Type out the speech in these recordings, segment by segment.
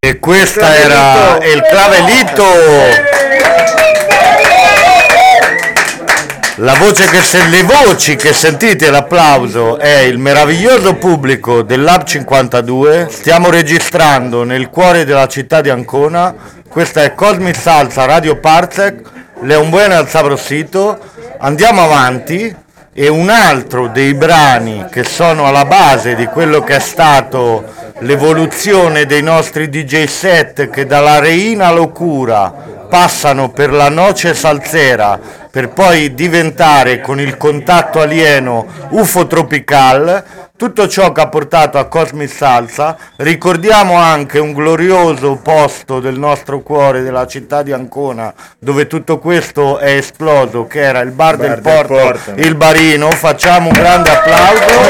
E questa era il clavelito. La voce le voci che sentite, l'applauso, è il meraviglioso pubblico dell'Hub 52. Stiamo registrando nel cuore della città di Ancona. Questa è Cosmic Salsa Radio Parsec, le un buone al Sabrosito. Andiamo avanti. E un altro dei brani che sono alla base di quello che è stato l'evoluzione dei nostri DJ set, che dalla Reina Locura passano per la Noce Salsera per poi diventare, con il contatto alieno, UFO Tropical, tutto ciò che ha portato a Cosmic Salsa. Ricordiamo anche un glorioso posto del nostro cuore, della città di Ancona, dove tutto questo è esploso, che era il Bar del Porto, il Barino. Facciamo un grande applauso.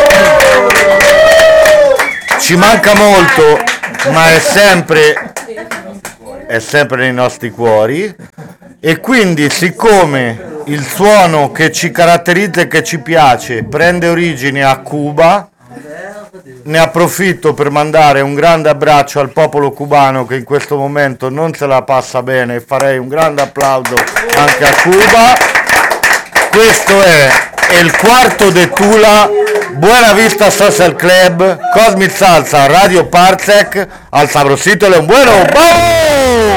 Ci manca molto, ma è sempre nei nostri cuori. E quindi, siccome il suono che ci caratterizza e che ci piace prende origine a Cuba, ne approfitto per mandare un grande abbraccio al popolo cubano che in questo momento non se la passa bene, e farei un grande applauso anche a Cuba. Questo è il quarto de Tula, Buena Vista Social Club, Cosmic Salsa Radio Parsec, al Sabrosito, le un buono.